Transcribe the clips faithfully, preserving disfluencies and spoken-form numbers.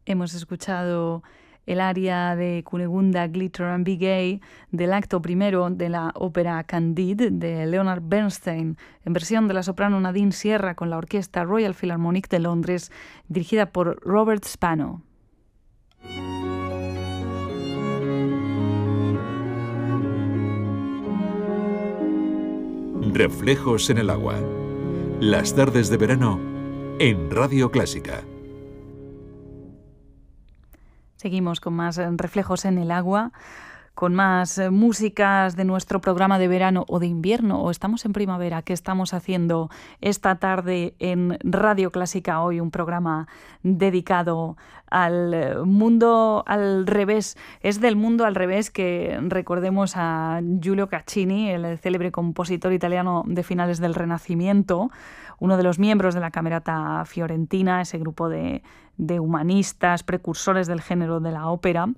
Hemos escuchado el aria de Cunegunda, Glitter and Be Gay del acto primero de la ópera Candide de Leonard Bernstein, en versión de la soprano Nadine Sierra con la orquesta Royal Philharmonic de Londres, dirigida por Robert Spano. Reflejos en el agua. Las tardes de verano en Radio Clásica. Seguimos con más reflejos en el agua, con más músicas de nuestro programa de verano o de invierno, o estamos en primavera. ¿Qué estamos haciendo esta tarde en Radio Clásica hoy? Un programa dedicado al mundo al revés. Es del mundo al revés que recordemos a Giulio Caccini, el célebre compositor italiano de finales del Renacimiento, uno de los miembros de la Camerata Fiorentina, ese grupo de, de humanistas, precursores del género de la ópera.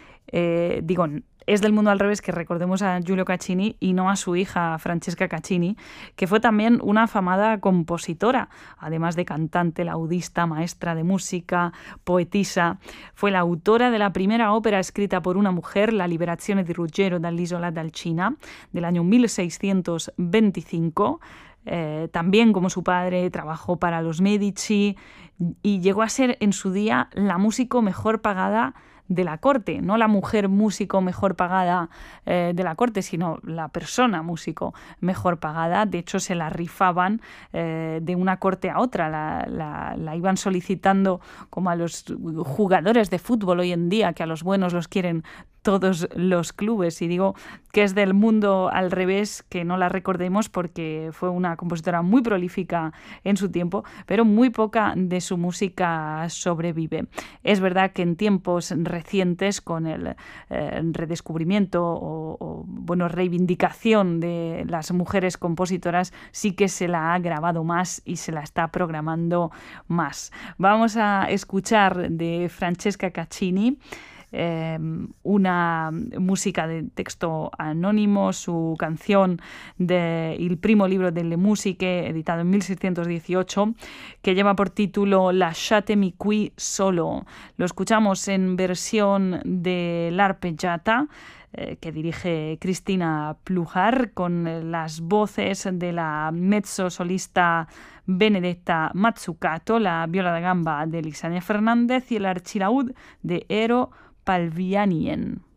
Eh, digo, es del mundo al revés que recordemos a Giulio Caccini y no a su hija Francesca Caccini, que fue también una afamada compositora, además de cantante, laudista, maestra de música, poetisa. Fue la autora de la primera ópera escrita por una mujer, La Liberazione di Ruggero dall'Isola d'Alcina, del año mil seiscientos veinticinco. Eh, también, como su padre, trabajó para los Medici y llegó a ser en su día la músico mejor pagada de la corte, no la mujer músico mejor pagada eh, de la corte, sino la persona músico mejor pagada. De hecho, se la rifaban eh, de una corte a otra, la, la, la iban solicitando como a los jugadores de fútbol hoy en día, que a los buenos los quieren todos los clubes. Y digo que es del mundo al revés, que no la recordemos porque fue una compositora muy prolífica en su tiempo, pero muy poca de su música sobrevive. Es verdad que en tiempos recientes, con el eh, redescubrimiento o, o bueno, reivindicación de las mujeres compositoras, sí que se la ha grabado más y se la está programando más. Vamos a escuchar de Francesca Caccini Eh, una música de texto anónimo, su canción de Il primo libro delle musiche, editado en mil seiscientos dieciocho, que lleva por título Lasciatemi qui solo. Lo escuchamos en versión de l'arpeggiata, eh, que dirige Cristina Plujar, con las voces de la mezzo solista Benedetta Mazzucato, la viola da gamba de Lisania Fernández y el archilaúd de Eero Palvianien.